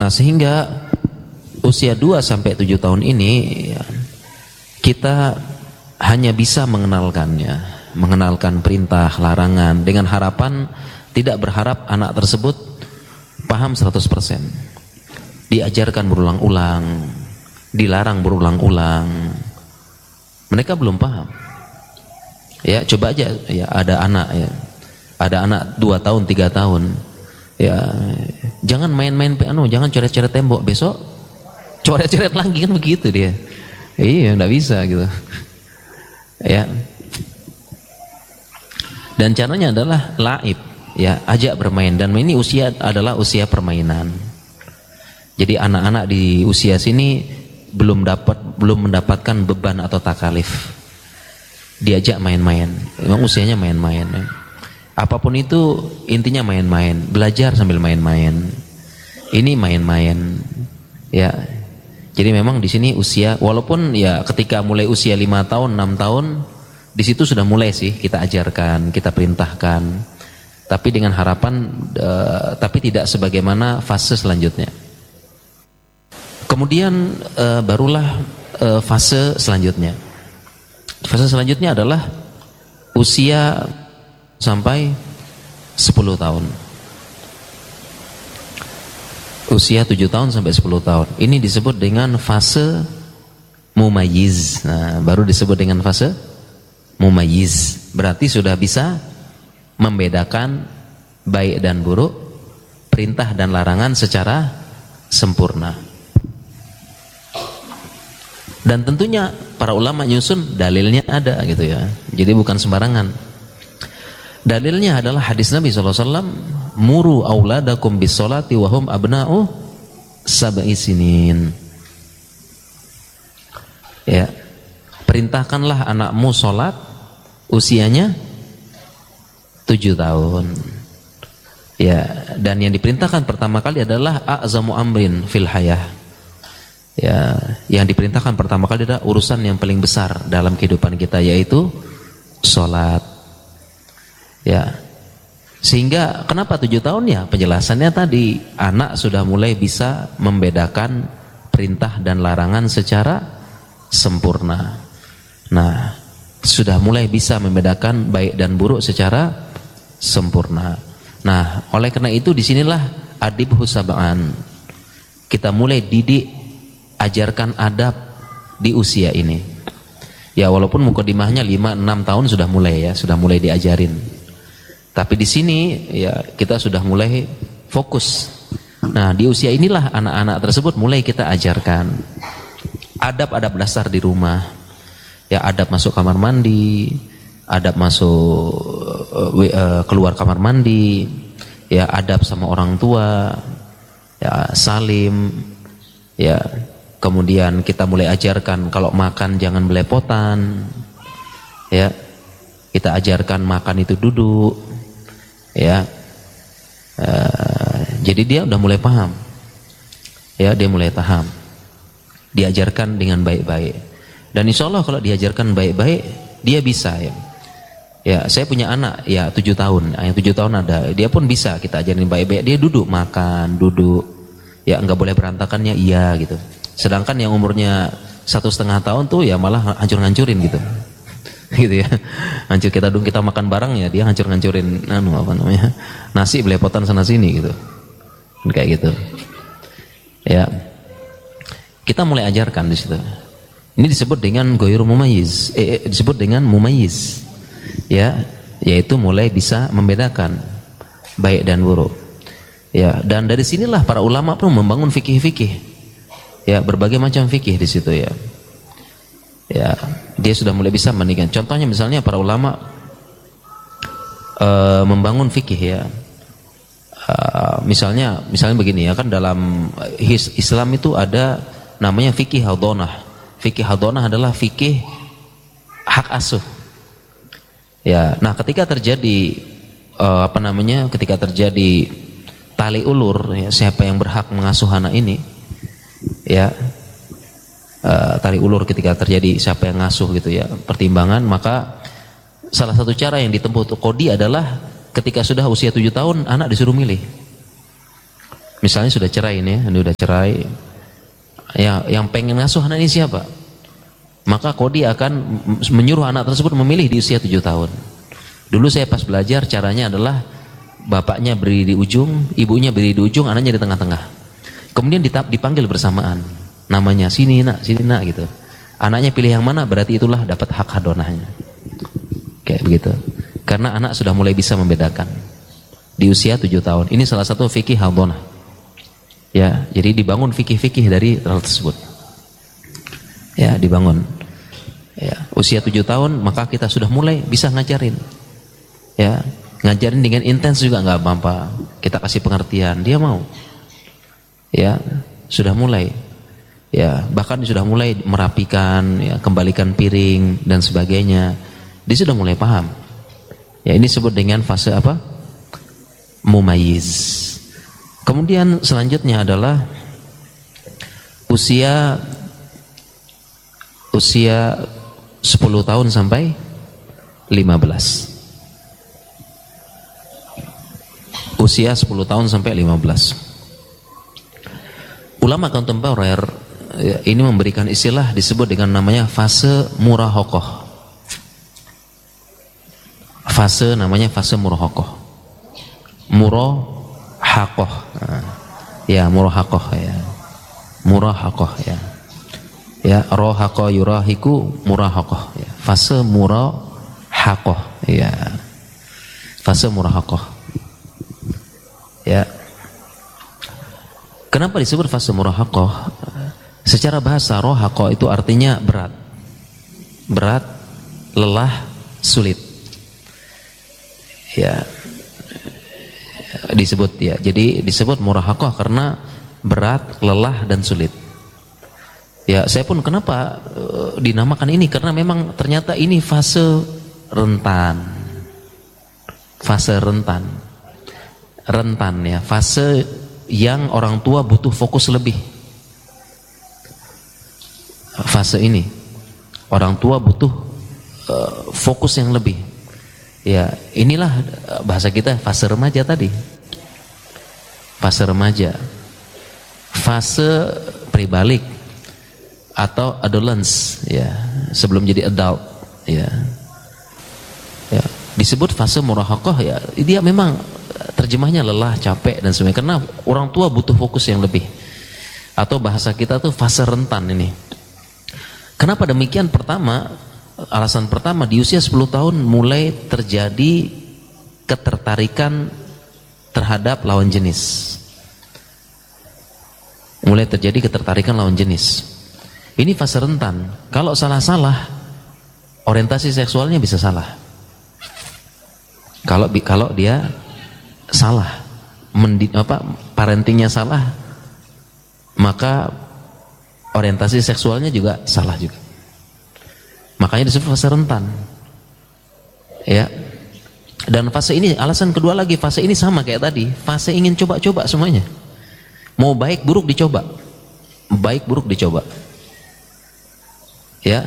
Nah, sehingga usia 2 sampai 7 tahun ini ya, kita hanya bisa mengenalkannya, mengenalkan perintah, larangan, dengan harapan tidak berharap anak tersebut paham 100%. Diajarkan berulang-ulang, dilarang berulang-ulang, mereka belum paham. Ya, coba aja ya, ada anak 2 tahun, 3 tahun. Ya, jangan main-main piano, jangan coret-coret tembok, besok coret-coret lagi, kan begitu dia. Iya, enggak bisa gitu. Ya. Dan caranya adalah laib, ya, ajak bermain, dan ini usia adalah usia permainan. Jadi anak-anak di usia sini belum mendapatkan beban atau takalif. Diajak main-main. Memang usianya main-main. Ya. Apapun itu intinya main-main, belajar sambil main-main. Ini main-main. Ya. Jadi memang di sini usia, walaupun ya ketika mulai usia 5 tahun, 6 tahun, di situ sudah mulai sih kita ajarkan, kita perintahkan. Tapi dengan harapan, tapi tidak sebagaimana fase selanjutnya. Kemudian barulah fase selanjutnya. Fase selanjutnya adalah usia sampai 10 tahun. Usia 7 tahun sampai 10 tahun. Ini disebut dengan fase mumayyiz. Nah, baru disebut dengan fase mumayyiz. Berarti sudah bisa membedakan baik dan buruk, perintah dan larangan secara sempurna. Dan tentunya para ulama nyusun dalilnya ada gitu ya. Jadi bukan sembarangan. Dalilnya adalah hadis Nabi SAW, muru auladakum bis sholati wahum abna'u sab'i sinin. Ya, perintahkanlah anakmu sholat usianya 7 tahun. Ya, dan yang diperintahkan pertama kali adalah a'zamu amrin fil hayah. Ya, yang diperintahkan pertama kali adalah urusan yang paling besar dalam kehidupan kita, yaitu sholat. Ya, sehingga kenapa 7 tahun ya? Penjelasannya tadi, anak sudah mulai bisa membedakan perintah dan larangan secara sempurna. Nah, sudah mulai bisa membedakan baik dan buruk secara sempurna. Nah, oleh karena itu disinilah adibhu sab'an. Kita mulai didik, ajarkan adab di usia ini. Ya, walaupun mukadimahnya 5-6 tahun sudah mulai ya, sudah mulai diajarin. Tapi di sini ya kita sudah mulai fokus. Nah, di usia inilah anak-anak tersebut mulai kita ajarkan adab-adab dasar di rumah. Ya, adab masuk kamar mandi, adab masuk keluar kamar mandi, ya adab sama orang tua, ya salim, ya. Kemudian kita mulai ajarkan kalau makan jangan belepotan. Ya. Kita ajarkan makan itu duduk. Ya, jadi dia udah mulai paham. Ya, dia mulai paham. Diajarkan dengan baik-baik. Dan insya Allah kalau diajarkan baik-baik, dia bisa ya. Ya, saya punya anak ya 7 tahun. Yang 7 tahun ada, dia pun bisa kita ajarin baik-baik. Dia duduk makan, duduk. Ya, enggak boleh berantakannya, iya gitu. Sedangkan yang umurnya 1,5 tahun tuh ya malah hancur-hancurin gitu. Gitu ya, hancur. Kita makan barang ya dia hancur-hancurin nasi belepotan sana sini gitu, kayak gitu ya. Kita mulai ajarkan di situ. Ini disebut dengan ghairu mumayyiz, disebut dengan mumayyiz ya, yaitu mulai bisa membedakan baik dan buruk ya. Dan dari sinilah para ulama pun membangun fikih-fikih ya, berbagai macam fikih di situ ya. Ya, dia sudah mulai bisa membandingkan. Contohnya misalnya para ulama membangun fikih ya. Misalnya begini ya, kan dalam Islam itu ada namanya fikih hadonah. Fikih hadonah adalah fikih hak asuh. Ya, nah ketika terjadi ketika terjadi tali ulur ya, siapa yang berhak mengasuh anak ini? Ya. Tali ulur ketika terjadi siapa yang ngasuh gitu ya, pertimbangan, maka salah satu cara yang ditempuh untuk qadi adalah ketika sudah usia 7 tahun anak disuruh milih. Misalnya sudah cerai ini udah cerai. Ya, yang pengen ngasuh anak ini siapa? Maka kodi akan menyuruh anak tersebut memilih di usia 7 tahun. Dulu saya pas belajar caranya adalah bapaknya berdiri di ujung, ibunya berdiri di ujung, anaknya di tengah-tengah. Kemudian dipanggil bersamaan. Namanya sini nak gitu. Anaknya pilih yang mana, berarti itulah dapat hak hadonahnya. Kayak begitu. Karena anak sudah mulai bisa membedakan di usia 7 tahun. Ini salah satu fikih hadonah. Ya, jadi dibangun fikih-fikih dari hal tersebut. Ya, dibangun. Ya, usia 7 tahun maka kita sudah mulai bisa ngajarin. Ya, ngajarin dengan intens juga nggak apa-apa. Kita kasih pengertian, dia mau. Ya, sudah mulai. Ya, bahkan sudah mulai merapikan, ya, kembalikan piring dan sebagainya. Dia sudah mulai paham. Ya, ini disebut dengan fase apa? Mumayyiz. Kemudian selanjutnya adalah usia 10 tahun sampai 15. Usia 10 tahun sampai 15. Ulama kontemporer ya, ini memberikan istilah disebut dengan namanya fase murahaqah. Fase namanya fase murahaqah. Murahaqah. Ya, murahaqah ya. Murahaqah ya. Ya, rohaqa yurahiku murahaqah ya. Fase murahaqah ya. Fase murahaqah. Ya. Kenapa disebut fase murahaqah? Secara bahasa rohaqa itu artinya berat. Berat, lelah, sulit. Ya. Disebut ya. Jadi disebut murahaqah karena berat, lelah dan sulit. Ya, saya pun kenapa dinamakan ini karena memang ternyata ini fase rentan. Fase rentan. Rentan ya, fase yang orang tua butuh fokus lebih. Fase ini orang tua butuh fokus yang lebih. Ya, inilah bahasa kita fase remaja tadi. Fase remaja. Fase pribalik atau adolescence ya, sebelum jadi adult ya. Ya, disebut fase murahaqah ya, dia memang terjemahnya lelah, capek dan sebagainya karena orang tua butuh fokus yang lebih. Atau bahasa kita tuh fase rentan ini. Kenapa demikian? Pertama, alasan pertama di usia 10 tahun mulai terjadi ketertarikan terhadap lawan jenis. Mulai terjadi ketertarikan lawan jenis. Ini fase rentan. Kalau salah-salah, orientasi seksualnya bisa salah. Kalau dia salah, parentingnya salah, maka orientasi seksualnya juga salah juga. Makanya disebut fase rentan. Ya. Dan fase ini, alasan kedua lagi, fase ini sama kayak tadi, fase ingin coba-coba semuanya. Mau baik buruk dicoba. Baik buruk dicoba. Ya,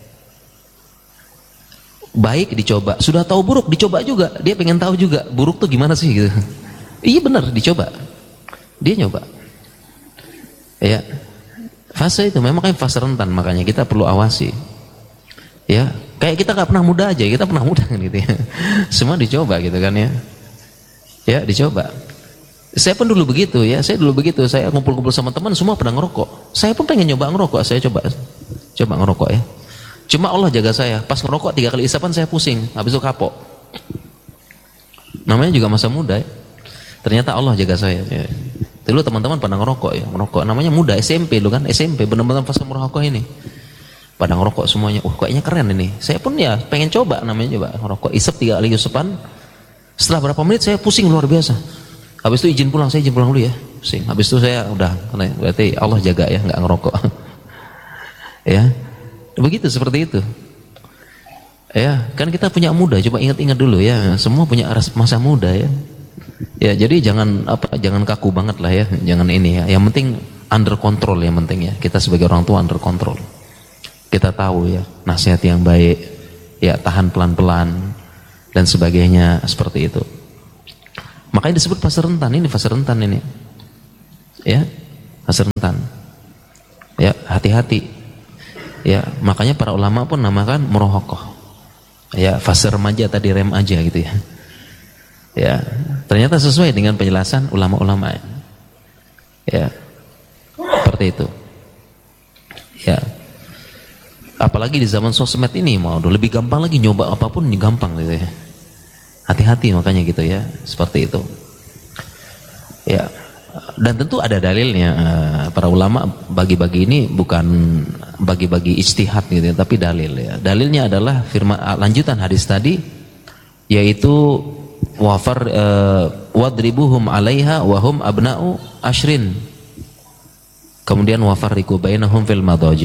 baik dicoba, sudah tahu buruk dicoba juga, dia pengen tahu juga buruk tuh gimana sih gitu. Iya benar dicoba, dia nyoba. Ya, fase itu memang kayak fase rentan, makanya kita perlu awasi. Ya, kayak kita nggak pernah muda aja, kita pernah muda kan gitu ya. Semua dicoba gitu kan ya. Ya dicoba. Saya pun dulu begitu ya, saya ngumpul-ngumpul sama teman semua pernah ngerokok. Saya pun pengen nyoba ngerokok, saya coba ngerokok ya. Cuma Allah jaga saya, pas ngerokok 3 kali isapan saya pusing, habis itu kapok. Namanya juga masa muda ya. Ternyata Allah jaga saya ya. Dulu teman-teman pada ngerokok ya, ngerokok namanya muda SMP lu kan, SMP benar-benar fase murahaqah ini. Pada ngerokok semuanya, kayaknya keren ini. Saya pun ya pengen coba namanya ngerokok, isep 3 kali isapan. Setelah berapa menit saya pusing luar biasa. Habis itu izin pulang, saya izin pulang dulu ya. Pusing. Habis itu saya udah, berarti Allah jaga ya, nggak ngerokok. Ya, begitu seperti itu. Ya, kan kita punya muda, coba ingat-ingat dulu ya. Semua punya masa muda ya. Ya, jadi jangan kaku banget lah ya, jangan ini ya. Yang penting under control yang penting ya. Kita sebagai orang tua under control. Kita tahu ya, nasihat yang baik, ya tahan pelan-pelan dan sebagainya seperti itu. Makanya disebut fase rentan ini, fase rentan ini. Ya, fase rentan. Ya, hati-hati. Ya, makanya para ulama pun namakan murahaqqah. Ya, fase remaja tadi, rem aja gitu ya. Ya, ternyata sesuai dengan penjelasan ulama-ulama. Ya, seperti itu. Ya, apalagi di zaman sosmed ini, mau lebih gampang lagi, nyoba apapun gampang gitu ya. Hati-hati makanya gitu ya, seperti itu. Ya, dan tentu ada dalilnya. Para ulama bagi-bagi ini bukan bagi-bagi ijtihad gitu ya, tapi dalil ya. Dalilnya adalah firman lanjutan hadis tadi, yaitu wadribuhum 'alaiha wa hum abna'u ashrin. Kemudian wafarriqu bainahum fil madaji.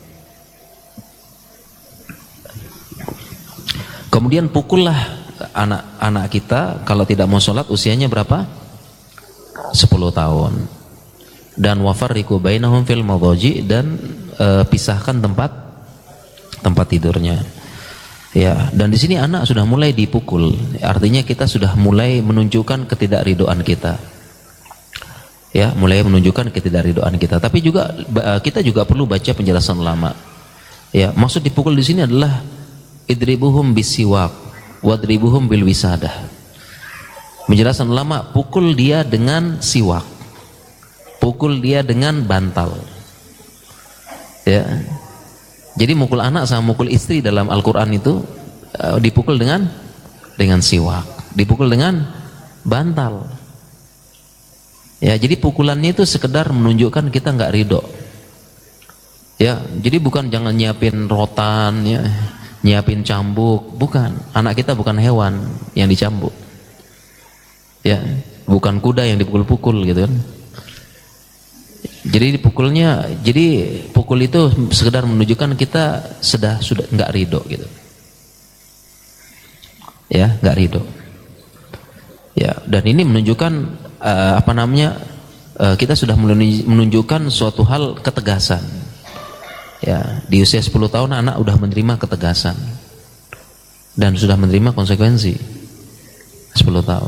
Kemudian pukullah anak-anak kita kalau tidak mau sholat, usianya berapa? 10 tahun. Dan wafarriqu bainahum fil madaji, dan pisahkan tempat tidurnya. Ya, dan di sini anak sudah mulai dipukul. Artinya kita sudah mulai menunjukkan ketidakridoan kita. Ya, mulai menunjukkan ketidakridoan kita. Tapi juga kita juga perlu baca penjelasan ulama. Ya, maksud dipukul di sini adalah idribuhum bisiwak, wadribuhum bil wisadah. Penjelasan ulama, pukul dia dengan siwak, pukul dia dengan bantal. Ya, jadi mukul anak sama mukul istri dalam Al-Quran itu dipukul dengan siwak, dipukul dengan bantal. Ya, jadi pukulannya itu sekedar menunjukkan kita nggak ridho. Ya, jadi bukan jangan nyiapin rotan, ya, nyiapin cambuk, bukan. Anak kita bukan hewan yang dicambuk. Ya, bukan kuda yang dipukul-pukul gitu kan. Jadi dipukulnya, jadi pukul itu sekedar menunjukkan kita sudah nggak ridho gitu. Ya, nggak ridho. Ya, dan ini menunjukkan kita sudah menunjukkan suatu hal ketegasan. Ya, di usia 10 tahun anak sudah menerima ketegasan dan sudah menerima konsekuensi. 10 tahun.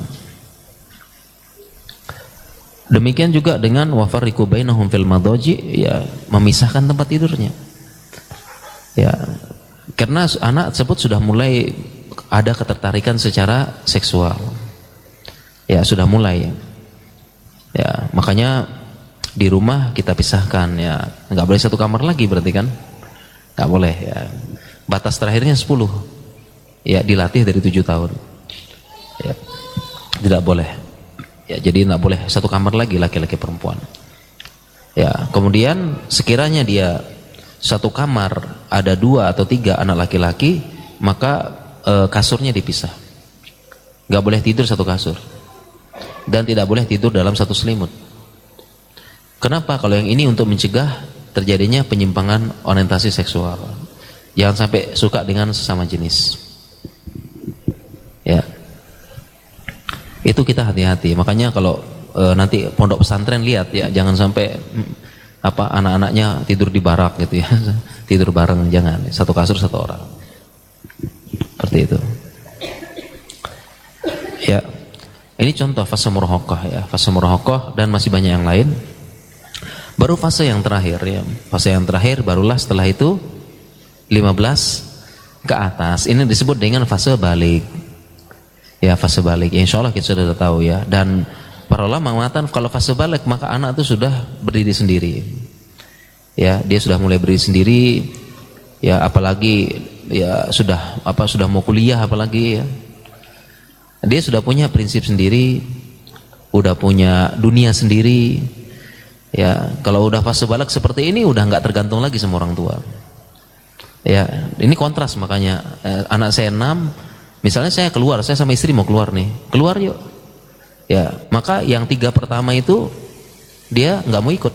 Demikian juga dengan wafarriqu bainahum fil madaji, ya, memisahkan tempat tidurnya. Ya, karena anak tersebut sudah mulai ada ketertarikan secara seksual. Ya, sudah mulai. Ya, makanya di rumah kita pisahkan, ya, nggak boleh satu kamar lagi berarti kan, nggak boleh ya. Batas terakhirnya 10, ya, dilatih dari 7 tahun, ya, tidak boleh, ya, jadi nggak boleh satu kamar lagi laki-laki perempuan, ya. Kemudian sekiranya dia satu kamar ada 2 atau 3 anak laki-laki, maka kasurnya dipisah, nggak boleh tidur satu kasur. Dan tidak boleh tidur dalam satu selimut. Kenapa? Kalau yang ini untuk mencegah terjadinya penyimpangan orientasi seksual. Jangan sampai suka dengan sesama jenis. Ya, itu kita hati-hati. Makanya kalau nanti pondok pesantren lihat ya, jangan sampai anak-anaknya tidur di barak gitu ya, tidur bareng, jangan. Satu kasur satu orang. Seperti itu. Ya. Ini contoh fase murahaqqah ya, fase murahaqqah, dan masih banyak yang lain. Baru fase yang terakhir ya. Fase yang terakhir barulah setelah itu 15 ke atas. Ini disebut dengan fase balik. Ya, fase balik. Ya, insyaallah kita sudah tahu ya. Dan para ulama mengatakan kalau fase balik maka anak itu sudah berdiri sendiri. Ya, dia sudah mulai berdiri sendiri. Ya, apalagi ya sudah mau kuliah apalagi ya. Dia sudah punya prinsip sendiri, udah punya dunia sendiri. Ya, kalau udah fase balik seperti ini udah nggak tergantung lagi sama orang tua. Ya, ini kontras makanya anak saya 6, misalnya saya keluar, saya sama istri mau keluar nih, keluar yuk. Ya, maka yang 3 pertama itu dia nggak mau ikut.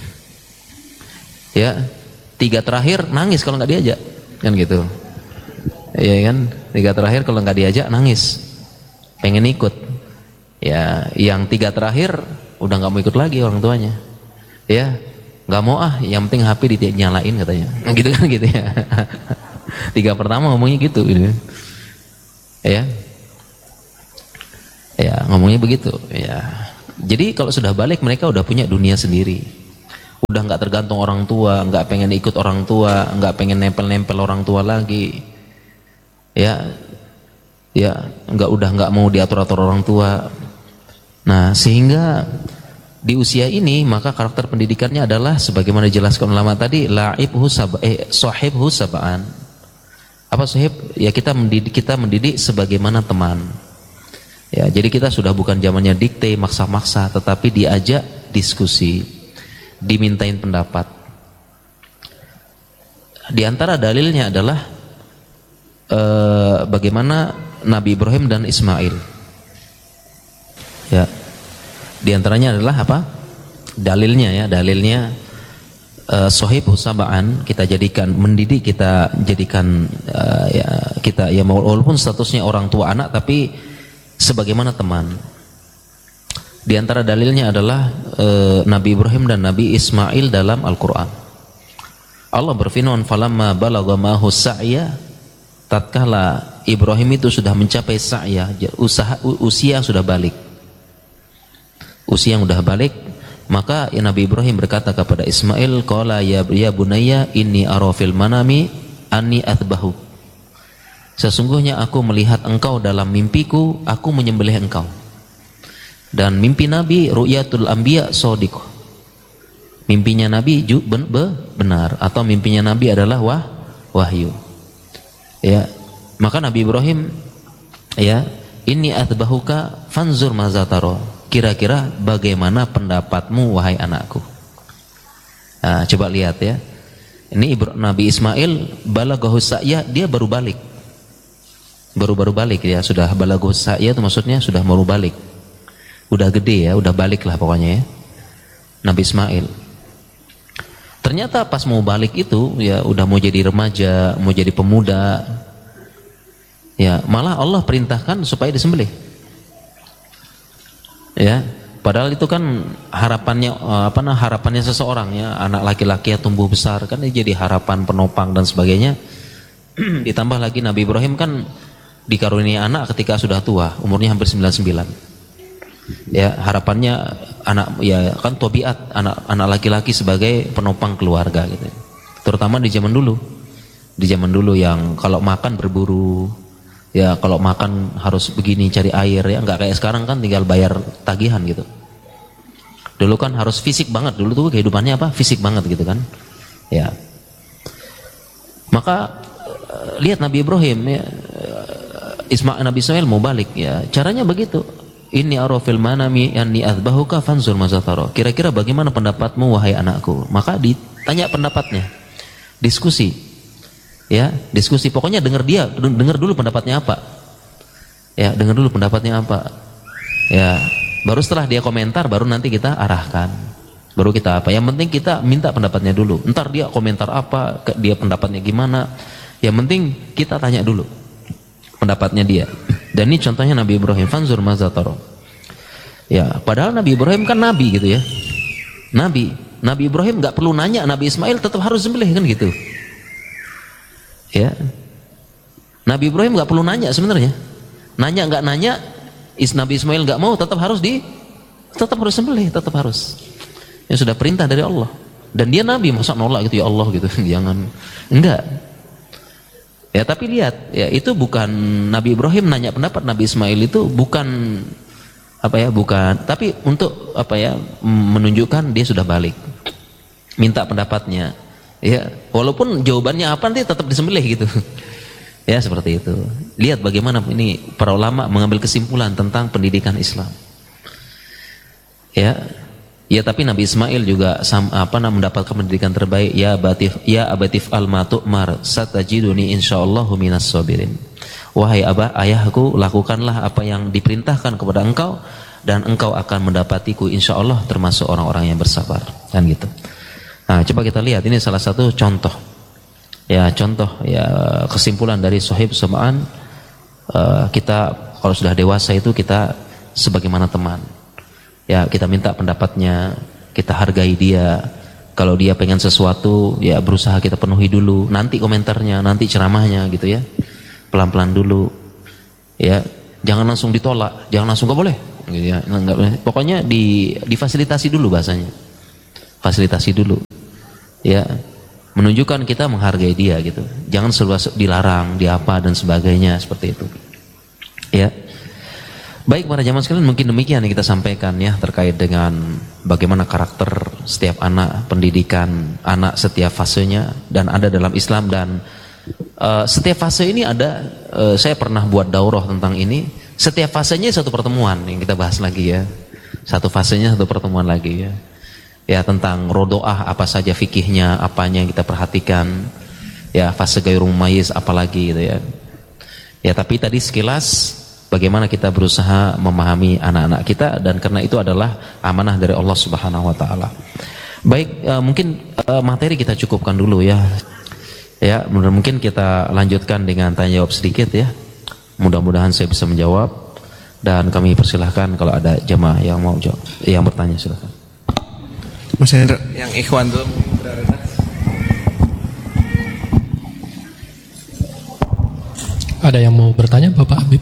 Ya, 3 terakhir nangis kalau nggak diajak, kan gitu. Ya kan, 3 terakhir kalau nggak diajak nangis. Pengen ikut. Ya, yang 3 terakhir udah nggak mau ikut lagi orang tuanya. Ya, nggak mau yang penting HP dinyalain katanya. Nah, gitu kan gitu ya. 3 pertama ngomongnya gitu. Ya, ya ngomongnya begitu. Ya, Jadi kalau sudah balik mereka udah punya dunia sendiri. Udah nggak tergantung orang tua, nggak pengen ikut orang tua, nggak pengen nempel-nempel orang tua lagi. Ya, nggak mau diatur-atur orang tua. Nah, sehingga di usia ini maka karakter pendidikannya adalah sebagaimana dijelaskan ulama tadi, sahibhu sab'an. Apa sahib? Ya kita mendidik sebagaimana teman. Ya, jadi kita sudah bukan zamannya dikte, maksa-maksa, tetapi diajak diskusi, dimintain pendapat. Di antara dalilnya adalah bagaimana Nabi Ibrahim dan Ismail. Ya. Di antaranya adalah apa? Dalilnya sahib husabaan kita jadikan mendidik, kita jadikan kita ya walaupun statusnya orang tua anak tapi sebagaimana teman. Di antara dalilnya adalah Nabi Ibrahim dan Nabi Ismail dalam Al-Qur'an. Allah berfirman falamma balagha ma'hu sa'ya, tatkala Ibrahim itu sudah mencapai sa'ya, usia sudah balik. Usia yang sudah balik, maka Nabi Ibrahim berkata kepada Ismail, qala ya bunayya inni ara fil manami anni athbahu. Sesungguhnya aku melihat engkau dalam mimpiku, aku menyembelih engkau. Dan mimpi Nabi ru'yatul anbiya shadiq. Mimpinya Nabi benar, atau mimpinya Nabi adalah wahyu. Ya, maka Nabi Ibrahim inni athbahuka fanzur maza tara. Kira-kira bagaimana pendapatmu wahai anakku? Nah, coba lihat ya. Ini Nabi Ismail balaghahu sa'ya, dia baru balik. Baru balik ya, sudah balaghahu sa'ya itu maksudnya sudah baru balik. Udah gede ya, udah balik lah pokoknya ya. Nabi Ismail. Ternyata pas mau balik itu ya udah mau jadi remaja, mau jadi pemuda. Ya, malah Allah perintahkan supaya disembelih. Ya, padahal itu kan harapannya seseorang ya, anak laki-laki yang tumbuh besar kan jadi harapan penopang dan sebagainya. Ditambah lagi Nabi Ibrahim kan dikaruniai anak ketika sudah tua, umurnya hampir 99. Ya, harapannya anak ya kan tabiat anak laki-laki sebagai penopang keluarga gitu. Terutama di zaman dulu. Di zaman dulu yang kalau makan berburu, ya kalau makan harus begini cari air ya, nggak kayak sekarang kan tinggal bayar tagihan gitu. Dulu kan harus fisik banget, dulu tuh kehidupannya apa? Fisik banget gitu kan. Ya. Maka lihat Nabi Ibrahim ya, Nabi Ismail mau balik ya. Caranya begitu. Inni ara fil manami anni athbahuka fanzur maza tara. Kira-kira bagaimana pendapatmu wahai anakku? Maka ditanya pendapatnya. Diskusi. Ya, diskusi. Pokoknya dengar dulu pendapatnya apa. Ya, dengar dulu pendapatnya apa. Ya, baru setelah dia komentar baru nanti kita arahkan. Baru kita apa? Yang penting kita minta pendapatnya dulu. Ntar dia komentar apa, dia pendapatnya gimana. Yang penting kita tanya dulu pendapatnya dia. Dan ini contohnya Nabi Ibrahim, fanzur maza tara. Ya, padahal Nabi Ibrahim kan nabi gitu ya. Nabi Ibrahim enggak perlu nanya, Nabi Ismail tetap harus sembelih kan gitu. Ya, Nabi Ibrahim nggak perlu nanya sebenarnya. Nanya nggak nanya, Nabi Ismail nggak mau, tetap harus sembelih, tetap harus. Yang sudah perintah dari Allah. Dan dia Nabi, masa nolak gitu ya Allah gitu, jangan, enggak. Ya tapi lihat, ya itu bukan Nabi Ibrahim nanya pendapat Nabi Ismail itu bukan tapi untuk menunjukkan dia sudah balik, minta pendapatnya. Ya, walaupun jawabannya apa nanti tetap disembelih gitu. Ya seperti itu. Lihat bagaimana ini para ulama mengambil kesimpulan tentang pendidikan Islam. Ya tapi Nabi Ismail juga mendapatkan pendidikan terbaik. Ya abatif al-matu'mar satajiduni insyaallahu minas sabirin. Wahai ayahku, lakukanlah apa yang diperintahkan kepada engkau dan engkau akan mendapatiku insyaallah termasuk orang-orang yang bersabar. Kan gitu. Nah, coba kita lihat ini salah satu contoh kesimpulan dari sahib sab'an. Kita kalau sudah dewasa itu kita sebagaimana teman. Ya, kita minta pendapatnya, kita hargai dia. Kalau dia pengen sesuatu, ya berusaha kita penuhi dulu. Nanti komentarnya, nanti ceramahnya gitu ya. Pelan-pelan dulu. Ya, jangan langsung ditolak, jangan langsung gak boleh. gitu ya. Pokoknya difasilitasi dulu bahasanya. Fasilitasi dulu. Ya, menunjukkan kita menghargai dia gitu. Jangan selalu dilarang, diapa dan sebagainya seperti itu. Ya. Baik para jamaah sekalian, mungkin demikian yang kita sampaikan ya terkait dengan bagaimana karakter setiap anak, pendidikan anak setiap fasenya, dan ada dalam Islam. Dan setiap fase ini ada, saya pernah buat daurah tentang ini. Setiap fasenya satu pertemuan yang kita bahas lagi ya. Satu fasenya satu pertemuan lagi ya. Ya, tentang rodoah apa saja fikihnya, apanya yang kita perhatikan. Ya, fase gairul mumayyiz apalagi gitu ya. Ya, tapi tadi sekilas bagaimana kita berusaha memahami anak-anak kita, dan karena itu adalah amanah dari Allah Subhanahu wa taala. Baik, mungkin materi kita cukupkan dulu ya. Ya, mungkin kita lanjutkan dengan tanya jawab sedikit ya. Mudah-mudahan saya bisa menjawab, dan kami persilahkan kalau ada jamaah yang mau jawab, yang bertanya silakan. Mas Hendra, yang ikhwan dulu. Ada yang mau bertanya, Bapak Habib?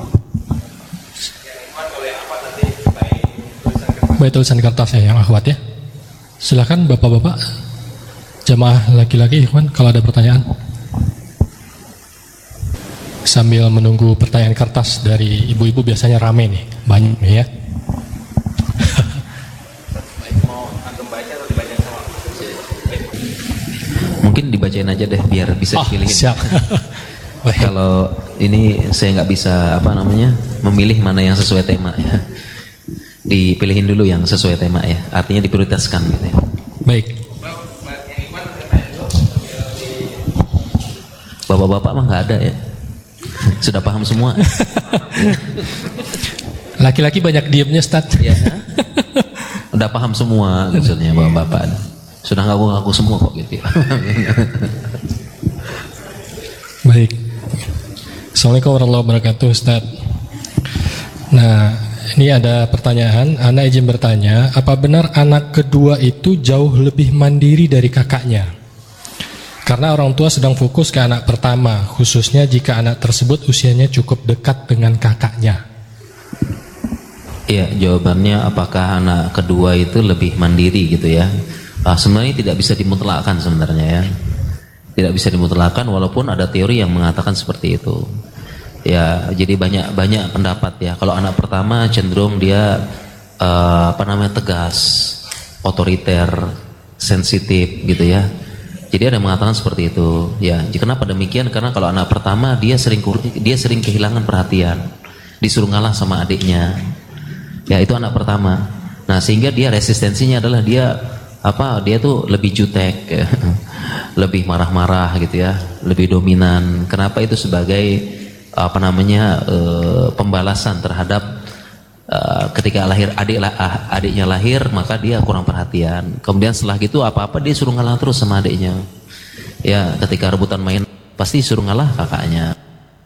Baik, tulisan kertasnya yang akhwat ya. Silakan bapak-bapak, jamaah laki-laki ikhwan kalau ada pertanyaan. Sambil menunggu pertanyaan kertas dari ibu-ibu, biasanya rame nih, banyak nih ya. Mungkin dibacain aja deh biar bisa dipilihin. Siap. Kalau ini saya nggak bisa memilih mana yang sesuai tema ya. Dipilihin dulu yang sesuai tema ya. Artinya diprioritaskan gitu ya. Baik. Bapak-bapak mah nggak ada ya. Sudah paham semua. Laki-laki banyak diemnya, Ustaz. Ya. Udah paham semua maksudnya bapak-bapak. Sudah ngaku-ngaku semua kok gitu ya. Baik. Assalamualaikum warahmatullahi wabarakatuh, Ustaz. Nah, ini ada pertanyaan. Ana izin bertanya, apa benar anak kedua itu jauh lebih mandiri dari kakaknya? Karena orang tua sedang fokus ke anak pertama, khususnya jika anak tersebut usianya cukup dekat dengan kakaknya. Iya, jawabannya apakah anak kedua itu lebih mandiri gitu ya. Sebenarnya tidak bisa dimutlakkan sebenarnya ya. Tidak bisa dimutlakkan walaupun ada teori yang mengatakan seperti itu. Ya, jadi banyak pendapat ya. Kalau anak pertama cenderung dia tegas, otoriter, sensitif gitu ya. Jadi ada yang mengatakan seperti itu. Ya, kenapa demikian? Karena kalau anak pertama dia sering kehilangan perhatian, disuruh ngalah sama adiknya. Ya, itu anak pertama. Nah, sehingga dia resistensinya adalah dia tuh lebih jutek, ya. Lebih marah-marah gitu ya, lebih dominan. Kenapa? Itu sebagai pembalasan terhadap ketika adiknya lahir, maka dia kurang perhatian. Kemudian setelah gitu apa-apa dia suruh ngalah terus sama adiknya. Ya, ketika rebutan main pasti suruh ngalah kakaknya.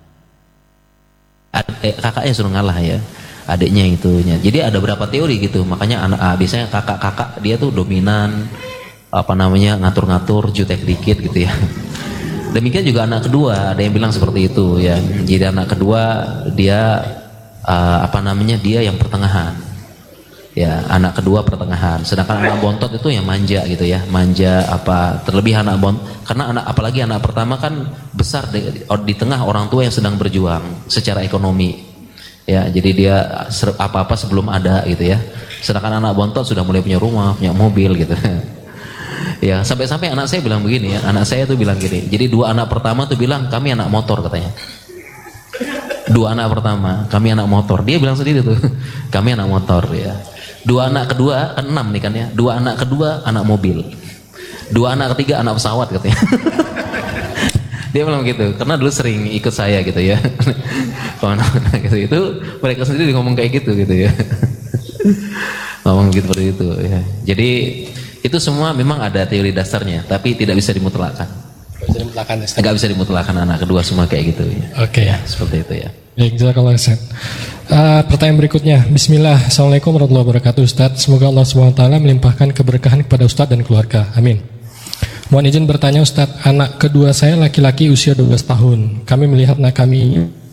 Kakaknya suruh ngalah ya, adiknya itunya. Jadi ada beberapa teori gitu. Makanya biasanya kakak-kakak dia tuh dominan, ngatur-ngatur, jutek dikit gitu ya. Demikian juga anak kedua, ada yang bilang seperti itu ya. Jadi anak kedua dia dia yang pertengahan. Ya, anak kedua pertengahan. Sedangkan anak bontot itu yang manja gitu ya. Manja terlebih anak karena apalagi anak pertama kan besar di tengah orang tua yang sedang berjuang secara ekonomi. Ya, jadi dia apa-apa sebelum ada gitu ya. Sedangkan anak bontot sudah mulai punya rumah, punya mobil gitu. Ya, sampai-sampai anak saya bilang begini ya. Anak saya tuh bilang gini. Jadi dua anak pertama tuh bilang kami anak motor katanya. Dua anak pertama, kami anak motor. Dia bilang sendiri tuh, kami anak motor ya. Dua anak kedua, kan 6 nih kan ya. Dua anak kedua anak mobil. Dua anak ketiga anak pesawat katanya. Dia bilang gitu, karena dulu sering ikut saya gitu ya. Kawan-kawan gitu itu mereka sendiri ngomong kayak gitu ya. Ngomong gitu seperti itu ya. Jadi itu semua memang ada teori dasarnya, tapi tidak bisa dimutlakkan. Enggak bisa dimutlakkan anak kedua semua kayak gitu ya. Oke. Ya, seperti itu ya. Baik, jazakallah Ustaz. Pertanyaan berikutnya. Bismillah. Assalamualaikum warahmatullahi wabarakatuh, Ustaz. Semoga Allah SWT melimpahkan keberkahan kepada Ustaz dan keluarga. Amin. Mohon izin bertanya Ustaz, anak kedua saya laki-laki usia 12 tahun. Kami melihat anak kami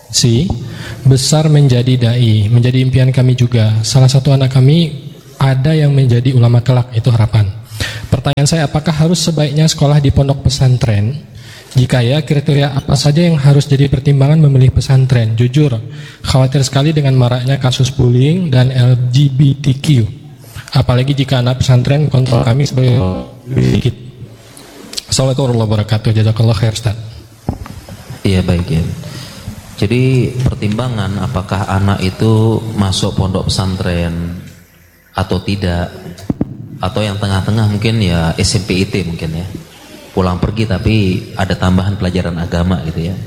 Si besar menjadi dai, menjadi impian kami juga. Salah satu anak kami ada yang menjadi ulama kelak, itu harapan. Pertanyaan saya, apakah harus sebaiknya sekolah di pondok pesantren? Jika ya, kriteria apa saja yang harus jadi pertimbangan memilih pesantren? Jujur, khawatir sekali dengan maraknya kasus bullying dan LGBTQ. Apalagi jika anak pesantren kontrol kami sebagai sedikit. Assalamualaikum warahmatullahi wabarakatuh. Jazakallah khair, Ustaz. Iya, baik ya. Jadi pertimbangan apakah anak itu masuk pondok pesantren atau tidak, atau yang tengah-tengah mungkin ya SMP IT mungkin ya, pulang pergi tapi ada tambahan pelajaran agama gitu ya.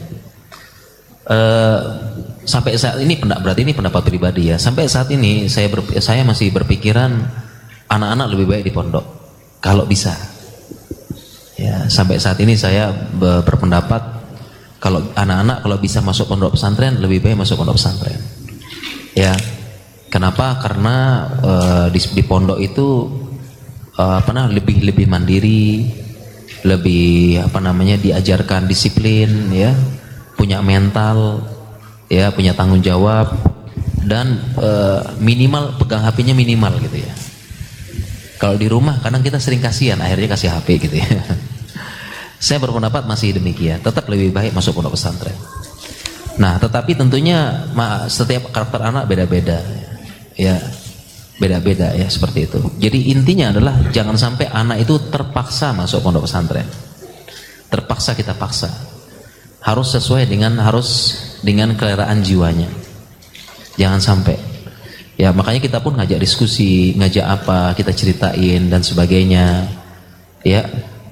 Sampai saat ini berarti ini pendapat pribadi ya. Sampai saat ini saya masih berpikiran anak-anak lebih baik di pondok kalau bisa. Ya, sampai saat ini saya berpendapat kalau anak-anak kalau bisa masuk pondok pesantren lebih baik masuk pondok pesantren. Ya. Kenapa? Karena di pondok itu lebih mandiri, lebih diajarkan disiplin ya, punya mental ya, punya tanggung jawab, dan minimal pegang HP-nya minimal gitu ya. Kalau di rumah kadang kita sering kasihan akhirnya kasih HP gitu ya. Saya berpendapat masih demikian, tetap lebih baik masuk pondok pesantren. Nah, tetapi tentunya setiap karakter anak beda-beda ya, beda-beda ya, seperti itu. Jadi intinya adalah jangan sampai anak itu terpaksa masuk pondok pesantren. Terpaksa kita paksa. Harus sesuai dengan keleraan jiwanya. Jangan sampai. Ya, makanya kita pun ngajak diskusi, ngajak apa, kita ceritain dan sebagainya. Ya.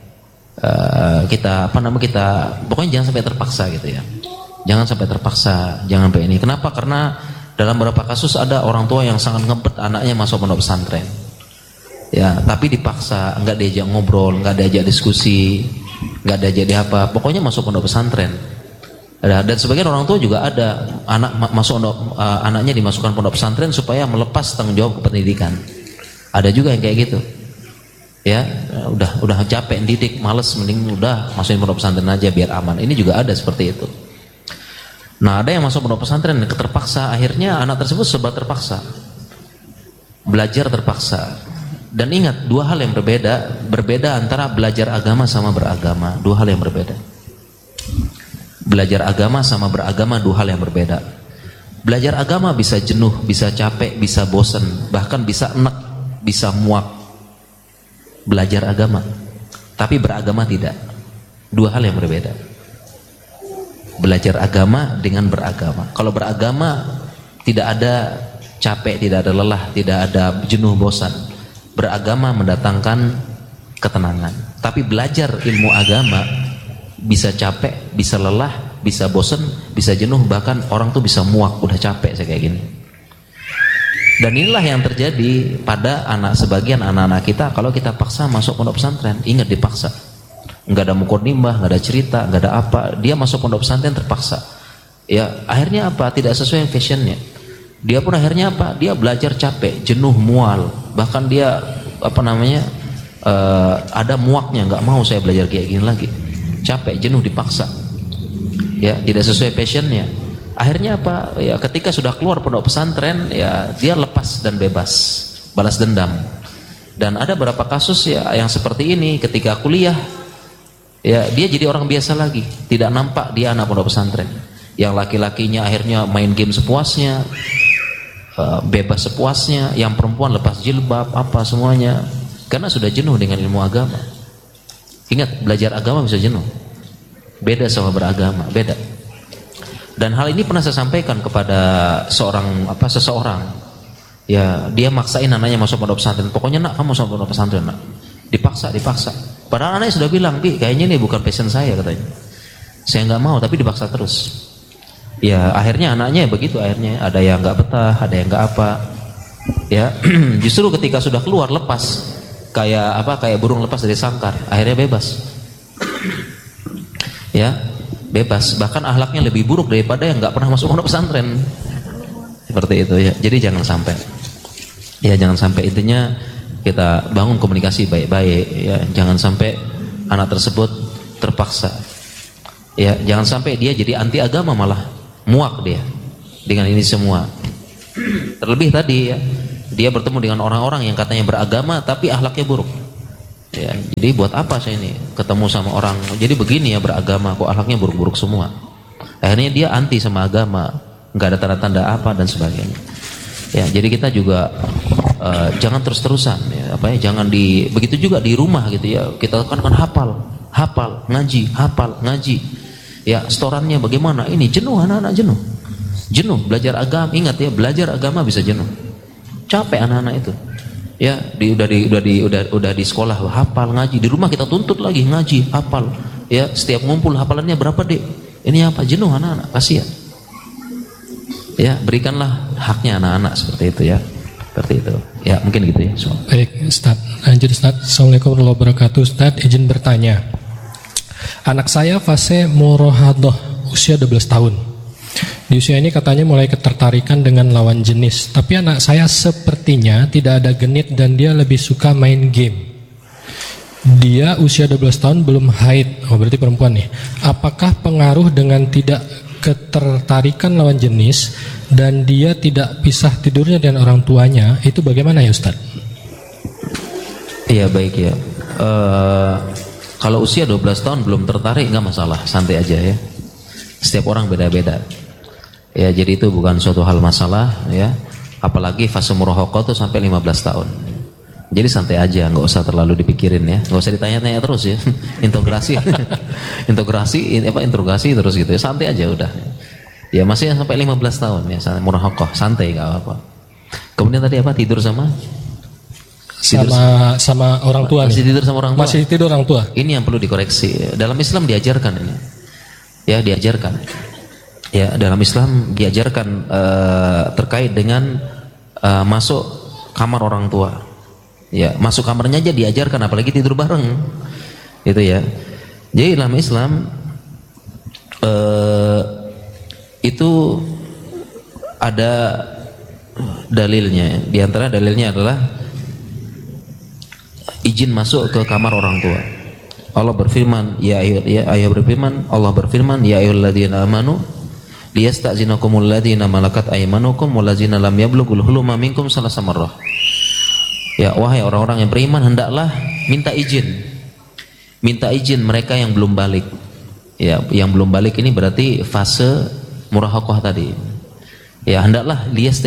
Kita pokoknya jangan sampai terpaksa gitu ya. Jangan sampai terpaksa, jangan sampai ini. Kenapa? Karena dalam beberapa kasus ada orang tua yang sangat ngebet anaknya masuk pondok pesantren. Ya, tapi dipaksa, enggak diajak ngobrol, enggak diajak diskusi, enggak diajak apa. Pokoknya masuk pondok pesantren. Dan sebagian orang tua juga ada anaknya dimasukkan pondok pesantren supaya melepas tanggung jawab kependidikan. Ada juga yang kayak gitu. Ya, udah capek didik, males, mending udah masukin pondok pesantren aja biar aman. Ini juga ada seperti itu. Nah, ada yang masuk pondok pesantren terpaksa, akhirnya anak tersebut serba terpaksa. Belajar terpaksa. Dan ingat, dua hal yang berbeda antara belajar agama sama beragama, dua hal yang berbeda. Belajar agama sama beragama dua hal yang berbeda. Belajar agama bisa jenuh, bisa capek, bisa bosan, bahkan bisa enek, bisa muak. Belajar agama, tapi beragama tidak. Dua hal yang berbeda. Belajar agama dengan beragama. Kalau beragama tidak ada capek, tidak ada lelah, tidak ada jenuh, bosan. Beragama mendatangkan ketenangan. Tapi belajar ilmu agama bisa capek, bisa lelah, bisa bosan, bisa jenuh, bahkan orang tuh bisa muak, udah capek saya kayak gini. Dan inilah yang terjadi pada sebagian anak-anak kita kalau kita paksa masuk pondok pesantren. Ingat, dipaksa. Enggak ada mukadimah, enggak ada cerita, enggak ada apa. Dia masuk pondok pesantren terpaksa. Ya, akhirnya apa? Tidak sesuai fashionnya. Dia pun akhirnya apa? Dia belajar capek, jenuh, mual. Bahkan dia ada muaknya, enggak mau saya belajar kayak gini lagi. Capek, jenuh, dipaksa. Ya, tidak sesuai fashionnya. Akhirnya apa? Ya, ketika sudah keluar pondok pesantren, ya dia lepas dan bebas, balas dendam. Dan ada beberapa kasus ya yang seperti ini ketika kuliah, ya dia jadi orang biasa lagi, tidak nampak dia anak pondok pesantren. Yang laki-lakinya akhirnya main game sepuasnya, bebas sepuasnya, yang perempuan lepas jilbab, apa semuanya, karena sudah jenuh dengan ilmu agama. Ingat, belajar agama bisa jenuh. Beda sama beragama, beda. Dan hal ini pernah saya sampaikan kepada seseorang. Ya, dia maksain anaknya masuk pondok pesantren. Pokoknya nak, kamu masuk pondok pesantren nak. Dipaksa. Padahal anaknya sudah bilang, "Bi, kayaknya ini bukan passion saya," katanya. Saya nggak mau, tapi dipaksa terus. Ya, akhirnya anaknya begitu. Akhirnya ada yang nggak betah, ada yang nggak apa. Ya, justru ketika sudah keluar lepas, kayak burung lepas dari sangkar. Akhirnya bebas. Ya. Bebas, bahkan akhlaknya lebih buruk daripada yang nggak pernah masuk pondok pesantren. Seperti itu ya. Jadi jangan sampai. Ya, jangan sampai. Intinya kita bangun komunikasi baik-baik ya. Jangan sampai anak tersebut terpaksa. Ya, jangan sampai dia jadi anti agama malah. muak dia dengan ini semua. Terlebih tadi ya, dia bertemu dengan orang-orang yang katanya beragama tapi akhlaknya buruk. Ya, jadi buat apa saya ini ketemu sama orang jadi begini ya beragama kok akhlaknya buruk-buruk semua. Akhirnya dia anti sama agama, nggak ada tanda-tanda apa dan sebagainya. Ya, jadi kita juga jangan terus-terusan ya, jangan begitu juga di rumah gitu ya. Kita kan hafal, ngaji. Ya, setorannya bagaimana? Ini jenuh anak-anak jenuh belajar agama. Ingat ya, belajar agama bisa jenuh. Capek anak-anak itu. Ya, udah di sekolah hafal ngaji, di rumah kita tuntut lagi ngaji, hafal. Ya, setiap ngumpul hafalannya berapa, Dek? Ini apa? Jenuh anak-anak, kasihan. Ya, berikanlah haknya anak-anak seperti itu ya. Seperti itu. Ya, mungkin gitu ya. Baik, Ustaz. Lanjut Ustaz. Assalamualaikum warahmatullahi wabarakatuh. Ustaz, izin bertanya. Anak saya fase murahadah, usia 12 tahun. Di usia ini katanya mulai ketertarikan dengan lawan jenis. Tapi anak saya sepertinya tidak ada genit dan dia lebih suka main game. Dia usia 12 tahun belum haid. Oh, berarti perempuan nih. Apakah pengaruh dengan tidak ketertarikan lawan jenis dan dia tidak pisah tidurnya dengan orang tuanya, itu bagaimana ya Ustaz? Iya, baik ya. Kalau usia 12 tahun belum tertarik nggak masalah, santai aja ya. Setiap orang beda-beda. Ya, jadi itu bukan suatu hal masalah ya. Apalagi fase murahoqah itu sampai 15 tahun. Jadi santai aja, nggak usah terlalu dipikirin ya, nggak usah ditanya-tanya terus ya. Interogasi terus gitu ya, santai aja udah. Ya masih sampai 15 tahun ya, murahoqah, santai nggak apa-apa. Kemudian tadi apa? Tidur sama orang tua. Masih tidur sama orang tua. Masih tidur orang tua. Ini yang perlu dikoreksi. Dalam Islam diajarkan ini. Ya, diajarkan. Ya, dalam Islam diajarkan terkait dengan masuk kamar orang tua. Ya, masuk kamarnya aja diajarkan, apalagi tidur bareng. Itu ya. Jadi dalam Islam itu ada dalilnya. Di antara dalilnya adalah izin masuk ke kamar orang tua. Allah berfirman, Allah berfirman, ya ayyuhalladzina amanu liyasta'zinakumul ladzina malakat aymanukum walladzina lam yablughul huluma minkum salasa marrah. Ya, wahai orang-orang yang beriman, hendaklah minta izin. Minta izin mereka yang belum balik. Ya, yang belum balik ini berarti fase murahoqah tadi. Ya, hendaklah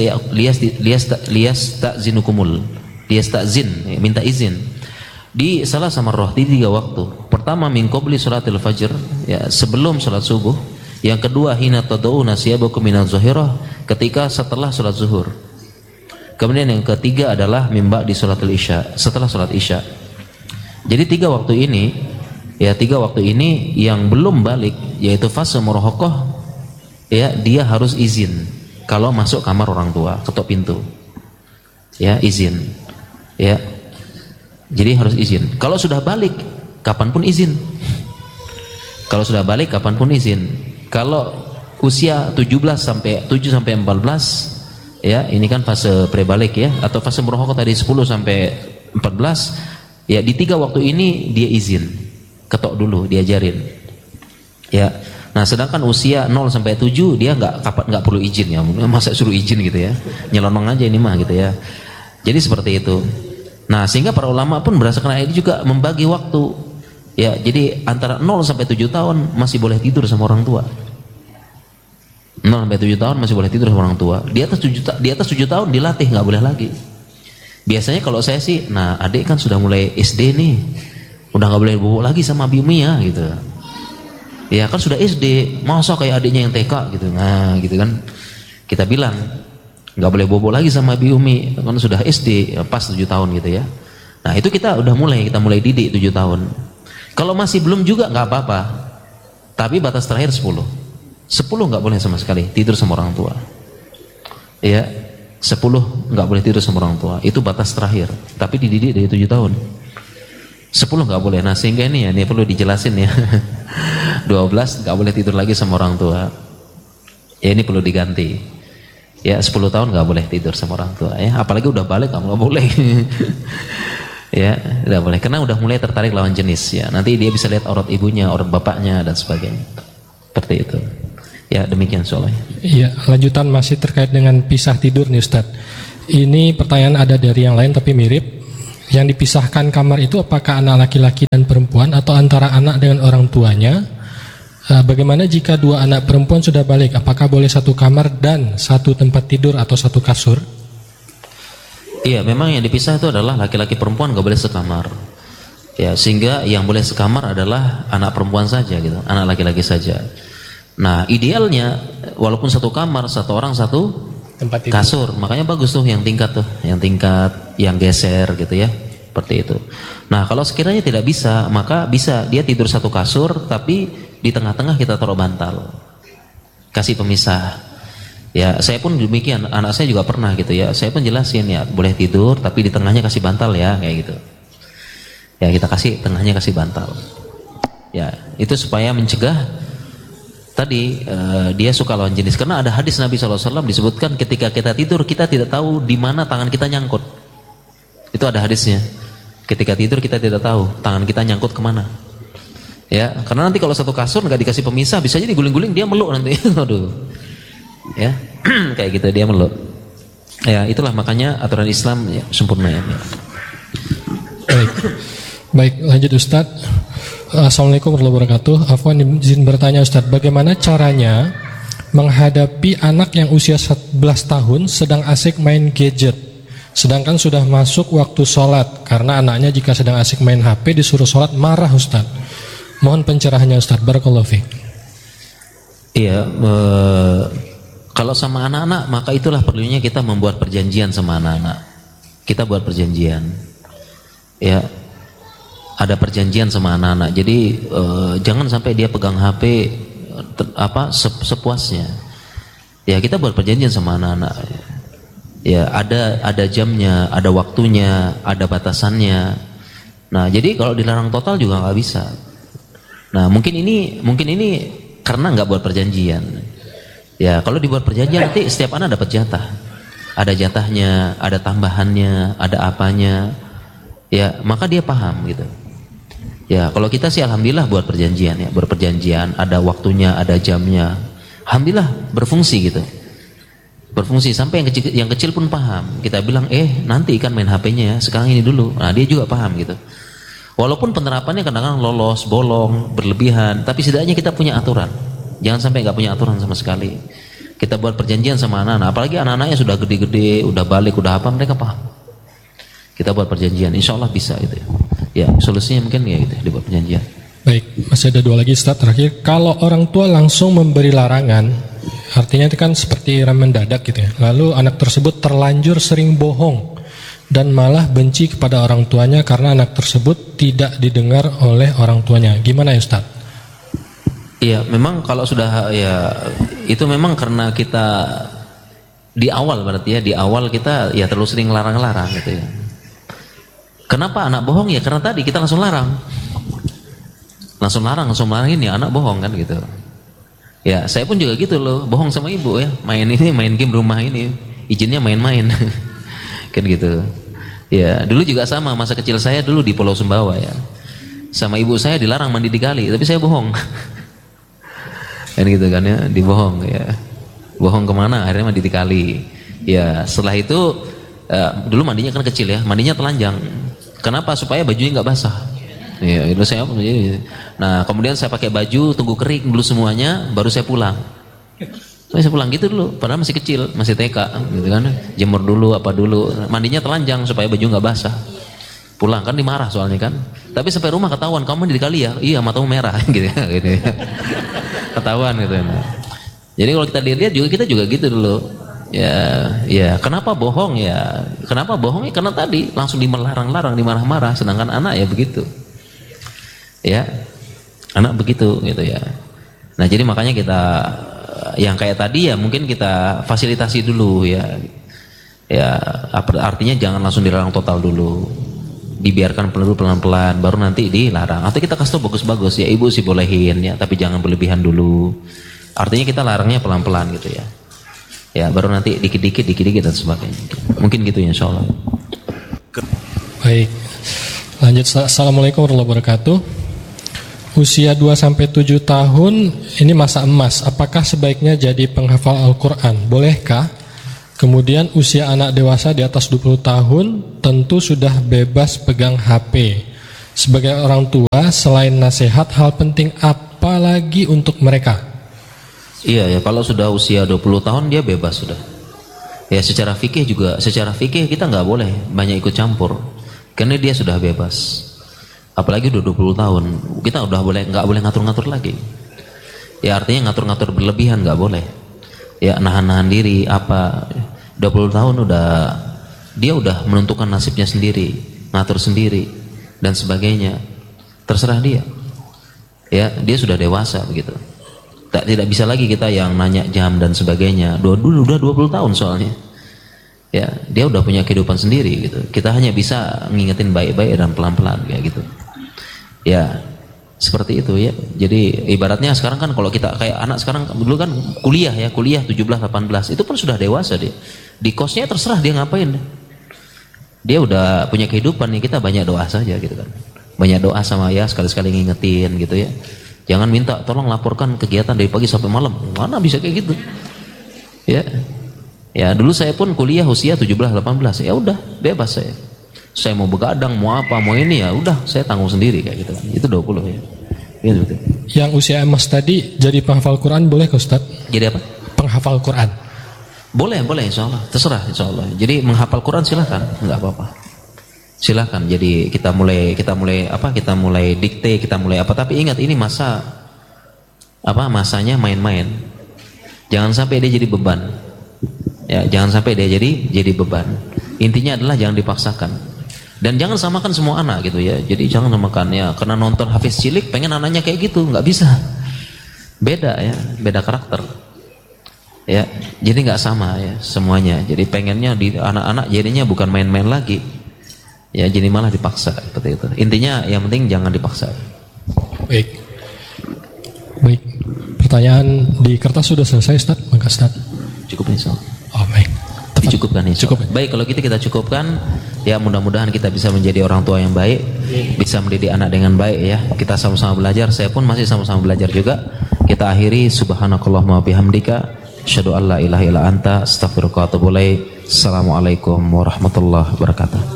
liyasta'zin, ya, minta izin. Di salah sama roh di 3 waktu. Pertama min qabli salatil fajr, ya, sebelum salat subuh. Yang kedua hina tad'una siyabakum minaz zahirah, ketika setelah salat zuhur. Kemudian yang ketiga adalah mimba di salatul isya, setelah salat isya. Jadi 3 waktu ini, ya 3 waktu ini yang belum balik, yaitu fase murahoqah, ya dia harus izin kalau masuk kamar orang tua, ketok pintu. Ya, izin. Ya. Jadi harus izin. Kalau sudah balik, kapanpun izin. Kalau sudah balik, kapanpun izin. Kalau usia 7 sampai 14, ya ini kan fase prebalik ya, atau fase murahoqah tadi 10 sampai 14, ya di 3 waktu ini dia izin, ketok dulu, diajarin. Ya, nah sedangkan usia 0 sampai 7 dia nggak perlu izin ya, masa suruh izin gitu ya, nyelonong aja ini mah gitu ya. Jadi seperti itu. Nah sehingga para ulama pun berdasarkan ayat ini juga membagi waktu. Ya, jadi antara 0 sampai 7 tahun masih boleh tidur sama orang tua. 0 sampai 7 tahun masih boleh tidur sama orang tua. Di atas 7 tahun dilatih, nggak boleh lagi. Biasanya kalau saya sih, nah adik kan sudah mulai SD nih, udah nggak boleh bobo lagi sama Abi Umi ya gitu. Ya kan sudah SD, masa kayak adiknya yang TK gitu. Nah gitu kan, kita bilang nggak boleh bobo lagi sama Abi Umi, kan sudah SD, ya, pas 7 tahun gitu ya. Nah itu kita mulai didik 7 tahun. Kalau masih belum juga nggak apa-apa, tapi batas terakhir 10 nggak boleh sama sekali tidur sama orang tua. Ya, 10 nggak boleh tidur sama orang tua. Itu batas terakhir. Tapi dididik dari 7 tahun. 10 nggak boleh. Nah sehingga ini perlu dijelasin ya. 12 nggak boleh tidur lagi sama orang tua. Ya ini perlu diganti. Ya 10 tahun nggak boleh tidur sama orang tua. Ya apalagi udah balik kamu nggak boleh. Ya nggak boleh. Karena udah mulai tertarik lawan jenis. Ya nanti dia bisa lihat aurat ibunya, aurat bapaknya dan sebagainya. Seperti itu. Ya, demikian soalnya. Iya, lanjutan masih terkait dengan pisah tidur nih Ustadz. Ini pertanyaan ada dari yang lain tapi mirip. Yang dipisahkan kamar itu apakah anak laki-laki dan perempuan atau antara anak dengan orang tuanya? Bagaimana jika dua anak perempuan sudah balik? Apakah boleh satu kamar dan satu tempat tidur atau satu kasur? Iya, memang yang dipisah itu adalah laki-laki perempuan gak boleh sekamar. Ya, sehingga yang boleh sekamar adalah anak perempuan saja gitu, anak laki-laki saja. Nah, idealnya walaupun satu kamar, satu orang satu Tempat tidur. kasur. Makanya bagus tuh yang tingkat yang geser gitu ya. Seperti itu. Nah, kalau sekiranya tidak bisa, maka bisa dia tidur satu kasur tapi di tengah-tengah kita taruh bantal. Kasih pemisah. Ya, saya pun demikian, anak saya juga pernah gitu ya. Saya pun jelasin ya, boleh tidur tapi di tengahnya kasih bantal ya, kayak gitu. Ya, kita kasih tengahnya kasih bantal. Ya, itu supaya mencegah tadi dia suka lawan jenis. Karena ada hadis Nabi SAW disebutkan ketika kita tidur kita tidak tahu di mana tangan kita nyangkut. Itu ada hadisnya. Ketika tidur kita tidak tahu tangan kita nyangkut kemana. Ya, karena nanti kalau satu kasur nggak dikasih pemisah bisa jadi guling-guling dia meluk nanti. Aduh. Ya, kayak gitu dia meluk. Ya, itulah makanya aturan Islam ya, sempurna ya. Baik, lanjut Ustadz. Assalamualaikum warahmatullahi wabarakatuh. Afwan izin bertanya Ustadz, bagaimana caranya menghadapi anak yang usia 11 tahun sedang asik main gadget, sedangkan sudah masuk waktu sholat? Karena anaknya jika sedang asik main HP disuruh sholat marah Ustadz. Mohon pencerahannya Ustadz. Barakallahu fiik. Iya, kalau sama anak-anak maka itulah perlunya kita membuat perjanjian sama anak-anak. Kita buat perjanjian. Ya, ada perjanjian sama anak-anak. Jadi jangan sampai dia pegang HP sepuasnya. Ya, kita buat perjanjian sama anak-anak. Ya, ada jamnya, ada waktunya, ada batasannya. Nah, jadi kalau dilarang total juga nggak bisa. Nah, mungkin ini karena nggak buat perjanjian. Ya, kalau dibuat perjanjian nanti setiap anak dapat jatah. Ada jatahnya, ada tambahannya, ada apanya. Ya, maka dia paham gitu. Ya, kalau kita sih alhamdulillah buat perjanjian ya, berperjanjian, ada waktunya, ada jamnya. Alhamdulillah berfungsi gitu. Berfungsi sampai yang kecil pun paham. Kita bilang, nanti kan main HP-nya ya, sekarang ini dulu. Nah, dia juga paham gitu. Walaupun penerapannya kadang-kadang lolos, bolong, berlebihan, tapi setidaknya kita punya aturan. Jangan sampai nggak punya aturan sama sekali. Kita buat perjanjian sama anak-anak, apalagi anak-anaknya sudah gede-gede, udah balik, udah apa, mereka paham. Kita buat perjanjian, insya Allah bisa gitu. Ya, solusinya mungkin ya gitu, dibuat perjanjian. Baik, masih ada 2 lagi Ustaz terakhir. Kalau orang tua langsung memberi larangan, artinya itu kan seperti rem mendadak gitu ya. Lalu anak tersebut terlanjur sering bohong dan malah benci kepada orang tuanya karena anak tersebut tidak didengar oleh orang tuanya. Gimana ya Ustaz? Iya, memang kalau sudah ya itu memang karena kita di awal berarti ya, di awal kita ya terlalu sering larang-larang gitu ya. Kenapa anak bohong ya? Karena tadi kita langsung larang. Langsung larangin ya anak bohong kan gitu. Ya, saya pun juga gitu loh, bohong sama ibu ya. Main game rumah ini, izinnya main-main. Kan gitu. Ya, dulu juga sama, masa kecil saya dulu di Pulau Sumbawa ya. Sama ibu saya dilarang mandi di kali, tapi saya bohong. Kan gitu kan ya, dibohong ya. Bohong kemana? Akhirnya mandi di kali. Ya, setelah itu dulu mandinya kan kecil ya, mandinya telanjang. Kenapa? Supaya bajunya nggak basah. Ya, itu saya. Nah, kemudian saya pakai baju, tunggu kering dulu semuanya, baru saya pulang. Saya pulang gitu dulu, padahal masih kecil, masih TK, gitu kan. Jemur dulu, apa dulu, mandinya telanjang supaya baju nggak basah. Pulang kan dimarah soalnya kan. Tapi sampai rumah ketahuan, kamu mandi di kali ya? Iya, matamu merah, gitu ya. Gitu. Ketahuan gitu. Jadi kalau kita lihat juga kita juga gitu dulu. Ya, kenapa bohong ya? Kenapa bohong ya? Karena tadi langsung dimelarang-larang, dimarah-marah, sedangkan anak ya begitu. Ya, anak begitu gitu ya. Nah, jadi makanya kita yang kayak tadi ya mungkin kita fasilitasi dulu ya. Ya, artinya jangan langsung dilarang total dulu. Dibiarkan pelan-pelan baru nanti dilarang. Atau kita kasih tau bagus-bagus ya, ibu sih bolehin ya, tapi jangan berlebihan dulu. Artinya kita larangnya pelan-pelan gitu ya. Ya, baru nanti dikit-dikit dan sebagainya. Mungkin gitu ya insyaallah. Baik. Lanjut. Assalamualaikum warahmatullahi wabarakatuh. usia 2-7 tahun ini masa emas, apakah sebaiknya jadi penghafal Al-Quran? Bolehkah? Kemudian usia anak dewasa di atas 20 tahun tentu sudah bebas pegang HP. Sebagai orang tua, selain nasihat, hal penting apa lagi untuk mereka? Iya ya, kalau sudah usia 20 tahun dia bebas sudah. Ya secara fikih juga, secara fikih kita nggak boleh banyak ikut campur, karena dia sudah bebas. Apalagi udah 20 tahun, kita udah nggak boleh ngatur-ngatur lagi. Ya artinya ngatur-ngatur berlebihan nggak boleh. Ya nahan-nahan diri apa. 20 tahun dia udah menentukan nasibnya sendiri, ngatur sendiri dan sebagainya. Terserah dia. Ya dia sudah dewasa begitu. Tidak bisa lagi kita yang nanya jam dan sebagainya. Dulu udah 20 tahun soalnya. Ya, dia udah punya kehidupan sendiri gitu. Kita hanya bisa ngingetin baik-baik dan pelan-pelan kayak gitu. Ya, seperti itu ya. Jadi ibaratnya sekarang kan kalau kita kayak anak sekarang dulu kan kuliah 17 18 itu pun sudah dewasa dia. Di kosnya terserah dia ngapain. Dia udah punya kehidupan nih, kita banyak doa saja gitu kan. Banyak doa sama ya, sekali-sekali ngingetin gitu ya. Jangan minta tolong laporkan kegiatan dari pagi sampai malam. Mana bisa kayak gitu? Ya. Ya, dulu saya pun kuliah usia 17 18. Ya udah, bebas saya. Saya mau begadang, mau apa, mau ini ya udah, saya tanggung sendiri kayak gitu kan. Itu 20 ya. Gitu. Yang usia emas tadi jadi penghafal Quran boleh ke Ustaz? Jadi apa? Penghafal Quran. Boleh insyaallah. Terserah insyaallah. Jadi menghafal Quran silakan, enggak apa-apa. Silakan. Jadi kita mulai dikte, kita mulai apa, tapi ingat ini masanya main-main. Jangan sampai dia jadi beban. Ya, jangan sampai dia jadi beban. Intinya adalah jangan dipaksakan. Dan jangan samakan semua anak gitu ya. Jadi jangan samakan ya, karena nonton Hafiz cilik pengen anaknya kayak gitu, nggak bisa. Beda ya, beda karakter. Ya, jadi nggak sama ya semuanya. Jadi pengennya di anak-anak jadinya bukan main-main lagi. Ya jadi malah dipaksa seperti itu. Intinya yang penting jangan dipaksa. Baik. Pertanyaan di kertas sudah selesai Ustaz? Maka Ustaz. Cukup nih Soal. Oh baik. Dicukupkan nih. Cukup. Baik kalau kita cukupkan. Ya mudah-mudahan kita bisa menjadi orang tua yang baik, bisa mendidik anak dengan baik ya. Kita sama-sama belajar. Saya pun masih sama-sama belajar juga. Kita akhiri subhanakallahumma bihamdika asyhadu an la ilaha illa anta astaghfiruka wa atubu ilaik. Assalamualaikum warahmatullahi wabarakatuh.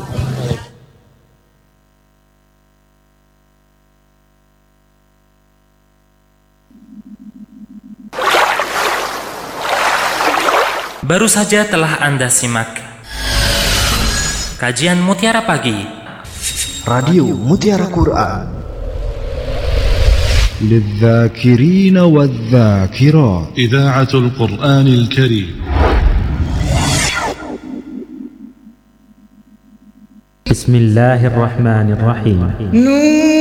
Baru saja telah Anda simak kajian Mutiara Pagi Radio Mutiara Quran للذاكرين والذاكرات إذاعة القرآن الكريم بسم الله الرحمن الرحيم